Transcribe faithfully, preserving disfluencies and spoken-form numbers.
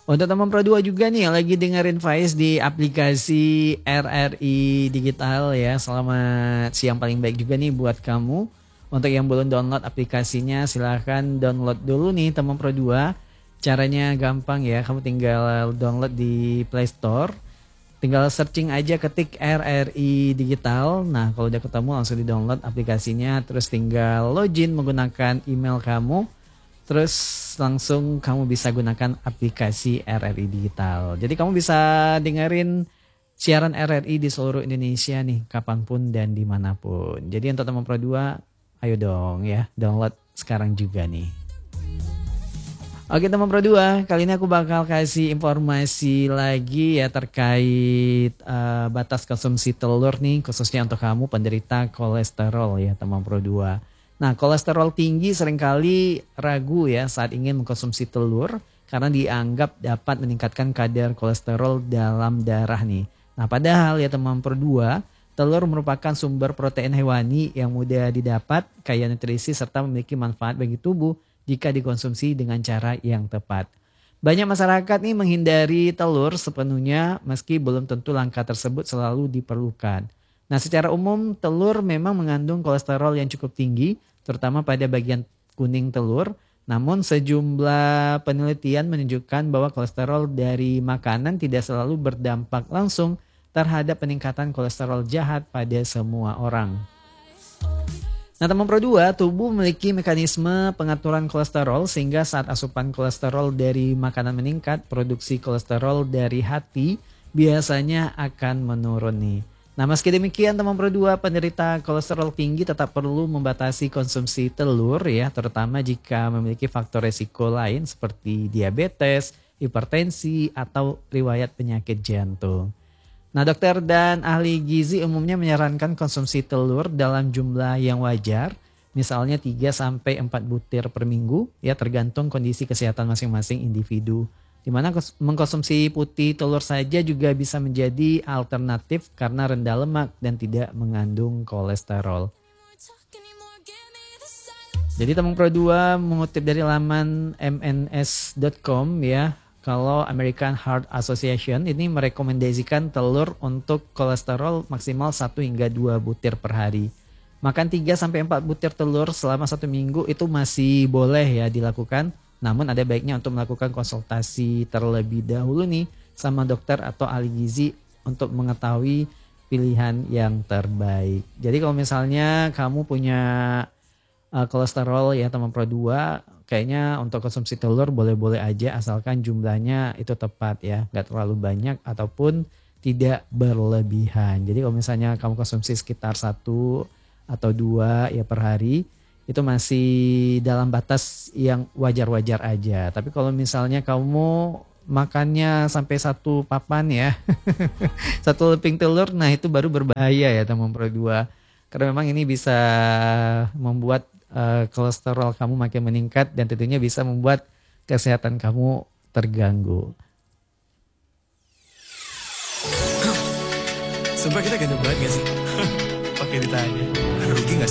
Untuk teman Pro dua juga nih yang lagi dengerin Faiz di aplikasi R R I Digital ya. Selamat siang paling baik juga nih buat kamu. Untuk yang belum download aplikasinya silahkan download dulu nih teman Pro dua. Caranya gampang ya, kamu tinggal download di Play Store. Tinggal searching aja ketik R R I Digital. Nah kalau udah ketemu langsung di download aplikasinya. Terus tinggal login menggunakan email kamu. Terus langsung kamu bisa gunakan aplikasi R R I Digital. Jadi kamu bisa dengerin siaran R R I di seluruh Indonesia nih, kapanpun dan dimanapun. Jadi untuk teman Pro dua, ayo dong ya, download sekarang juga nih. Oke teman Pro dua, kali ini aku bakal kasih informasi lagi ya terkait uh, batas konsumsi telur nih, khususnya untuk kamu penderita kolesterol ya teman Pro dua. Nah, kolesterol tinggi seringkali ragu ya saat ingin mengkonsumsi telur karena dianggap dapat meningkatkan kadar kolesterol dalam darah nih. Nah, padahal ya teman Pro dua, telur merupakan sumber protein hewani yang mudah didapat, kaya nutrisi serta memiliki manfaat bagi tubuh jika dikonsumsi dengan cara yang tepat. Banyak masyarakat nih menghindari telur sepenuhnya meski belum tentu langkah tersebut selalu diperlukan. Nah secara umum telur memang mengandung kolesterol yang cukup tinggi terutama pada bagian kuning telur. Namun sejumlah penelitian menunjukkan bahwa kolesterol dari makanan tidak selalu berdampak langsung terhadap peningkatan kolesterol jahat pada semua orang. Nah teman Pro dua, tubuh memiliki mekanisme pengaturan kolesterol sehingga saat asupan kolesterol dari makanan meningkat, produksi kolesterol dari hati biasanya akan menurun nih. Nah meski demikian teman Pro dua, penderita kolesterol tinggi tetap perlu membatasi konsumsi telur ya, terutama jika memiliki faktor resiko lain seperti diabetes, hipertensi atau riwayat penyakit jantung. Nah dokter dan ahli gizi umumnya menyarankan konsumsi telur dalam jumlah yang wajar, misalnya tiga sampai empat butir per minggu ya tergantung kondisi kesehatan masing-masing individu. Di mana mengkonsumsi putih telur saja juga bisa menjadi alternatif karena rendah lemak dan tidak mengandung kolesterol. Jadi teman Pro dua mengutip dari laman m n s dot com ya, kalau American Heart Association ini merekomendasikan telur untuk kolesterol maksimal satu hingga dua butir per hari. Makan tiga sampai empat butir telur selama satu minggu itu masih boleh ya dilakukan. Namun ada baiknya untuk melakukan konsultasi terlebih dahulu nih sama dokter atau ahli gizi untuk mengetahui pilihan yang terbaik. Jadi kalau misalnya kamu punya uh, kolesterol ya teman Pro dua, kayaknya untuk konsumsi telur boleh-boleh aja asalkan jumlahnya itu tepat ya, gak terlalu banyak ataupun tidak berlebihan. Jadi kalau misalnya kamu konsumsi sekitar satu atau dua ya per hari, itu masih dalam batas yang wajar-wajar aja. Tapi kalau misalnya kamu makannya sampai satu papan ya, satu leping telur, nah itu baru berbahaya ya teman Pro dua. Karena memang ini bisa membuat uh, kolesterol kamu makin meningkat dan tentunya bisa membuat kesehatan kamu terganggu. Sumpah kita ganteng banget gak sih? Oke ditanya. Rugi gak